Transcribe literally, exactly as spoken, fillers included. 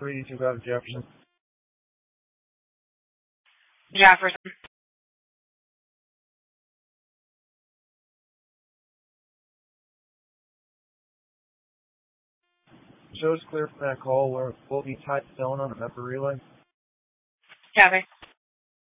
three eighty-two out of Jefferson. Jefferson. Shows clear from that call where we'll be tied to Dylan on a member relay. Copy.